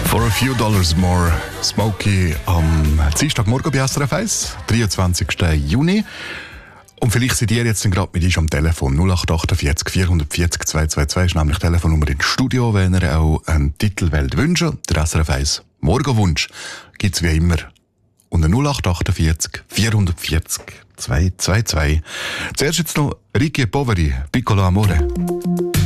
For a few dollars more, Smokey am Dienstagmorgen bei SRF 1, 23. Juni. Und vielleicht seid ihr jetzt gerade mit uns am Telefon. 0848 440 222 ist nämlich die Telefonnummer ins Studio, wenn ihr auch einen Titel wünschen. Der SRF 1 Morgenwunsch gibt es wie immer unter 0848 440 222. Zuerst jetzt noch Ricky Poveri, Piccolo Amore.